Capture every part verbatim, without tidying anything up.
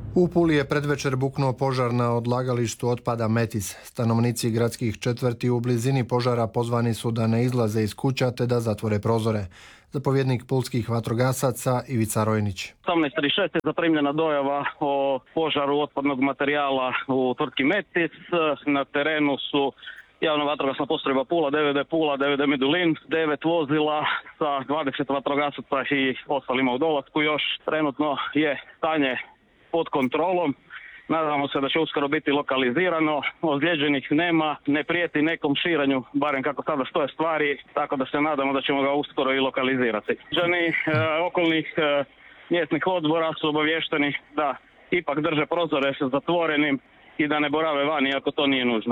U Puli je predvečer buknuo požar na odlagalištu otpada Metis. Stanovnici gradskih četvrti u blizini požara pozvani su da ne izlaze iz kuća te da zatvore prozore. Zapovjednik pulskih vatrogasaca Ivica Rojnić. osamnaest trideset šest je zaprimljena dojava o požaru otpadnog materijala u tvrtki Metis. Na terenu su javna vatrogasna postrojba Pula, D V D Pula, D V D Medulin, devet vozila sa dvadeset vatrogasaca i ostalima u dolasku još. Trenutno je stanje pod kontrolom. Nadamo se da će uskoro biti lokalizirano, ozlijeđenih nema, ne prijeti nekom širenju, barem kako sada stoje stvari, tako da se nadamo da ćemo ga uskoro i lokalizirati. Žani e, okolnih e, mjesnih odbora su obavješteni da ipak drže prozore zatvorenim i da ne borave vani ako to nije nužno.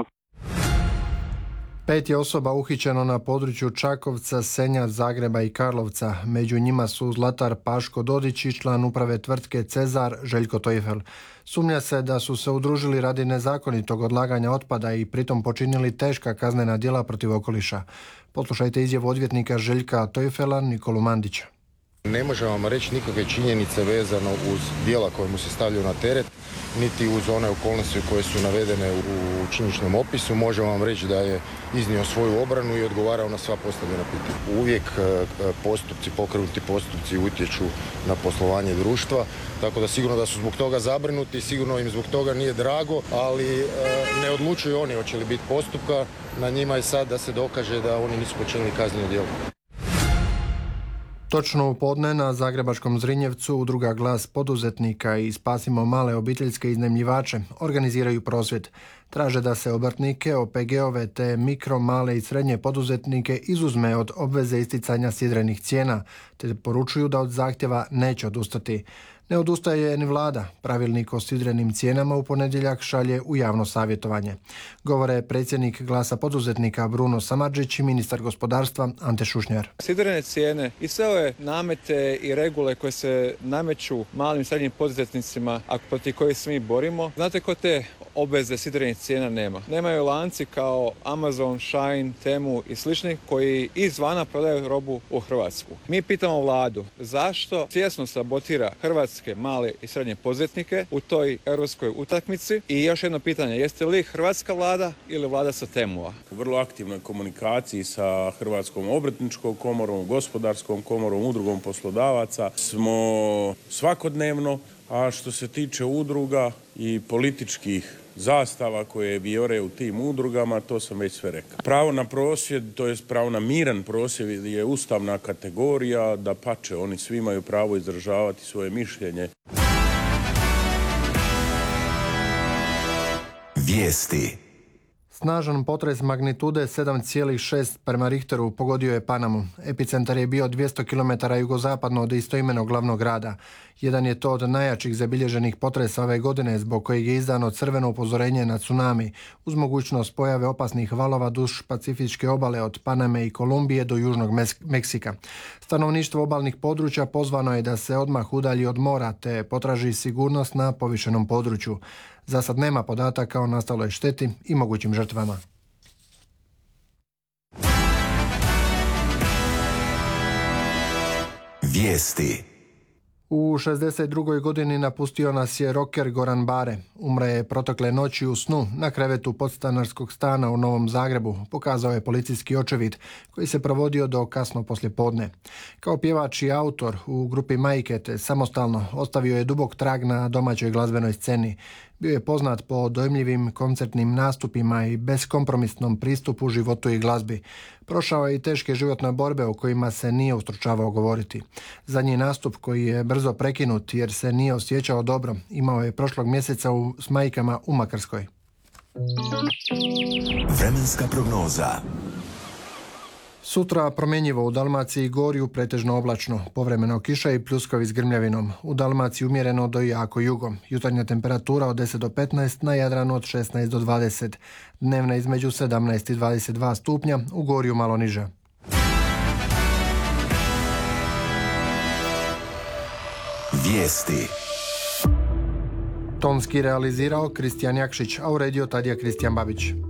Pet je osoba uhićeno na području Čakovca, Senja, Zagreba i Karlovca. Među njima su zlatar Paško Dodić i član uprave tvrtke Cezar Željko Tojfel. Sumnja se da su se udružili radi nezakonitog odlaganja otpada i pritom počinili teška kaznena djela protiv okoliša. Poslušajte izjavu odvjetnika Željka Tojfela Nikolu Mandića. Ne možemo vam reći nikakve činjenice vezano uz djela koje mu se stavljaju na teret, niti uz one okolnosti koje su navedene u činjeničnom opisu. Možemo vam reći da je iznio svoju obranu i odgovarao na sva postavljena pitanja. Uvijek postupci, pokrenuti postupci utječu na poslovanje društva, tako da sigurno da su zbog toga zabrinuti, sigurno im zbog toga nije drago, ali ne odlučuju oni hoće li biti postupka. Na njima je sad da se dokaže da oni nisu počinili kazneno djelo. Točno u podne na zagrebačkom Zrinjevcu udruga Glas poduzetnika i Spasimo male obiteljske iznajmljivače organiziraju prosvjed. Traže da se obrtnike, O P G-ove te mikro, male i srednje poduzetnike izuzme od obveze isticanja sidrenih cijena, te poručuju da od zahtjeva neće odustati. Ne odustaje ni vlada. Pravilnik o sidrenim cijenama u ponedjeljak šalje u javno savjetovanje. Govore predsjednik Glasa poduzetnika Bruno Samardžić i ministar gospodarstva Ante Šušnjar. Sidrene cijene i sve ove namete i regule koje se nameću malim i srednjim poduzetnicima, a protiv kojih se mi borimo, znate ko te obveze sidrenih cijena nema? Nemaju lanci kao Amazon, Shine, Temu i slični koji izvana prodaju robu u Hrvatsku. Mi pitamo vladu zašto svjesno sabotira hrvatske male i srednje poduzetnike u toj europskoj utakmici. I još jedno pitanje, jeste li hrvatska vlada ili vlada sa Temua? U vrlo aktivnoj komunikaciji sa Hrvatskom obrtničkom komorom, gospodarskom komorom, udrugom poslodavaca smo svakodnevno, a što se tiče udruga i političkih zastava koje vijore u tim udrugama, to sam već sve rekao. Pravo na prosvjed, to je pravo na miran prosvjed, je ustavna kategorija, da pače, oni svi imaju pravo izražavati svoje mišljenje. Vijesti. Snažan potres magnitude sedam zarez šest prema Richteru pogodio je Panamu. Epicentar je bio dvjesto kilometara jugozapadno od istoimenog glavnog grada. Jedan je to od najjačih zabilježenih potresa ove godine, zbog kojeg je izdano crveno upozorenje na tsunami, uz mogućnost pojave opasnih valova duž Pacifičke obale od Paname i Kolumbije do Južnog Meksika. Stanovništvo obalnih područja pozvano je da se odmah udalji od mora te potraži sigurnost na povišenom području. Za sad nema podataka o nastaloj šteti i mogućim žrtvama. Vijesti. U šezdeset drugoj godini napustio nas je rocker Goran Bare. Umre je protekle noći u snu na krevetu podstanarskog stana u Novom Zagrebu, pokazao je policijski očevid koji se provodio do kasno poslijepodne. Kao pjevač i autor u grupi Majke te samostalno ostavio je dubok trag na domaćoj glazbenoj sceni. Bio je poznat po dojmljivim koncertnim nastupima i beskompromisnom pristupu životu i glazbi. Prošao je i teške životne borbe o kojima se nije ustručavao govoriti. Zadnji nastup koji je brzo prekinut jer se nije osjećao dobro imao je prošlog mjeseca u, s Majkama u Makarskoj. Vremenska prognoza. Sutra promjenjivo u Dalmaciji i Gorju pretežno oblačno, povremeno kiša i pljuskovi s grmljavinom. U Dalmaciji umjereno do jako jugo. Jutarnja temperatura od deset do petnaest, na Jadranu od šesnaest do dvadeset. Dnevna između sedamnaest i dvadeset dva stupnja, u Gorju malo niža. Vijesti. Tonski realizirao Kristijan Jakšić, a uredio Tadija Kristijan Babić.